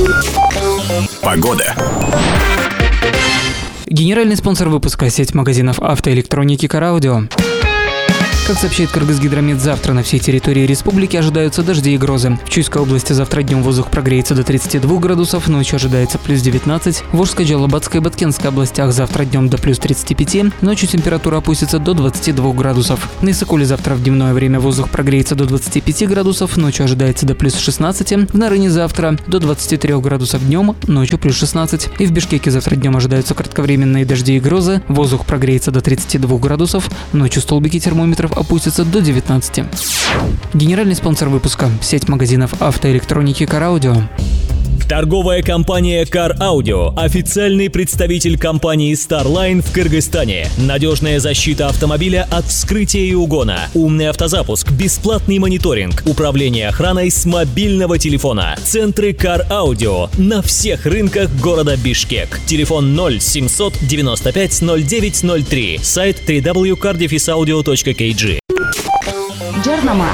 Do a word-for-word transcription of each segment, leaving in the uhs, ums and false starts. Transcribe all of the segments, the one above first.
Погода. Генеральный спонсор выпуска — сеть магазинов автоэлектроники «Караудио». Как сообщает Кыргызгидромет, завтра на всей территории республики ожидаются дожди и грозы. В Чуйской области завтра днем воздух прогреется до тридцати двух градусов, ночью ожидается плюс девятнадцать. В Волжской, Джалабатской и Баткенской областях завтра днем до плюс тридцати пяти, ночью температура опустится до двадцати двух градусов. На Иссыкуле завтра в дневное время воздух прогреется до двадцати пяти градусов, ночью ожидается до плюс шестнадцати. В Нарыне завтра до двадцати трёх градусов днем, ночью плюс шестнадцать. И в Бишкеке завтра днем ожидаются кратковременные дожди и грозы, воздух прогреется до тридцати двух градусов, ночью столбики термометров опустятся до девятнадцати. Генеральный спонсор выпуска — сеть магазинов автоэлектроники «Караудио». Торговая компания Car Audio – официальный представитель компании Starline в Кыргызстане. Надежная защита автомобиля от вскрытия и угона, умный автозапуск, бесплатный мониторинг, управление охраной с мобильного телефона. Центры Car Audio на всех рынках города Бишкек. Телефон ноль семьсот девяносто пять ноль девять ноль три. Сайт дабл ю дабл ю дабл ю точка кар дефис аудио точка кей джи. Жарнама.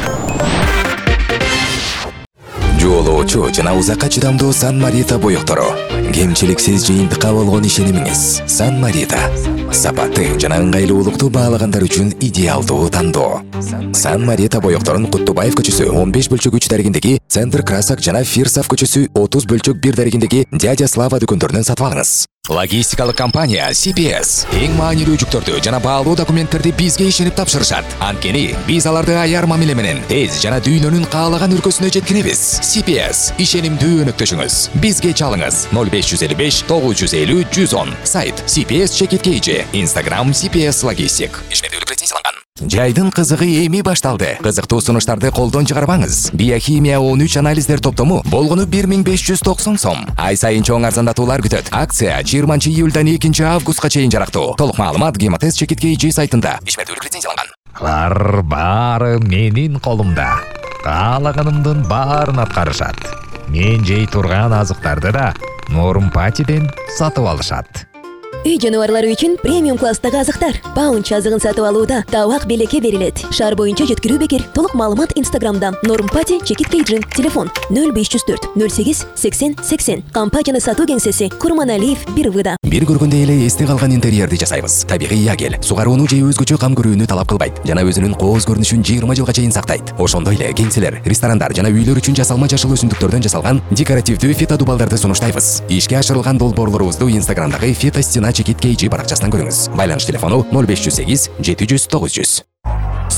Жоолоочу жана узакка чыдамдуу Сан-Марита боёктору. Кемчиликсиз жыйынтыкка болгон ишенимиңиз. Сан-Марита. Сапаты жана ыңгайлуулукту баалагандар үчүн идеалдуу тандоо. Сан-Марита боёкторун Куттубаев көчөсү он беш бөлчөк үч дарегиндеги, Центр Красак жана Фирсов көчөсү отуз бөлчөк бир дарегиндеги Дядя Слава дүкөндөрүнөн сатып алыңыз. Логистикалык компания си пи эс эң маанилүү жүктөрдү жана баалуу документтерди бизге ишенип тапшырышат. Анткени биз аларды аяр мамиле менен тез жана дүйнөнүн каалаган өлкөсүнө жеткиребиз. си пи эс ишенимдүү өнөктөшүңүз. Бизге чалыңыз ноль беш жүз элүү беш тогуз жүз элүү жүз он. Сайт си пи эс чекит кей джи. Instagram си пи эс Logistic. Ишмердүүлүк лицензияланган. Жайдын кызыгы эми башталды. Кызыктуу сунуштарды колдон чыгарбаңыз. Биохимия он үч анализдер топтому болгону бир миң беш жүз токсон сом. Ай сайын чоң арзандатуулар күтөт. Акция жыйырманчы июлдан экинчи августка чейин жарактуу. Толук маалымат Гемотест чекит кей джи сайтында. Ишмердүүлүк лицензияланган. Алар баары менин колумда. Каалаганымдын баарын аткарышат. Мен жей турган азыктарды да Нормпатиден сатып алышат. Үй жаныбарлары үчүн премиум класстагы азыктар. Паунч азыгын сатып алууда табак белекке берилет. Шаар боюнча жеткирүү бекер. Толук маалымат Инстаграмда. Нормпати чекит кейджин. Телефон ноль беш жүз төрт ноль сегиз сексен сексен. Компанияны сатуу кеңсеси Курманалиев бир выда. Бир көргөндө эле эсте калган интерьерди жасайбыз. Табигый ягел, сугарууну же өзгөчө кам көрүүнү талап кылбайт жана өзүнүн кооз көрүнүшүн жыйырма жылга чейин сактайт. Ошондой эле кеңселер, ресторандар жана үйлөр үчүн жасалма жашыл өсүмдүктөрдөн жасалган декоративдүү фитодубалдарды сунуштайбыз. Ишке ашырылган долбоорлорубузду Инстаграмдагы фитостена чекит кей джи баракчасынан көрүңүз. Байланыш телефону ноль беш жүз сегиз жети жүз тогуз жүз.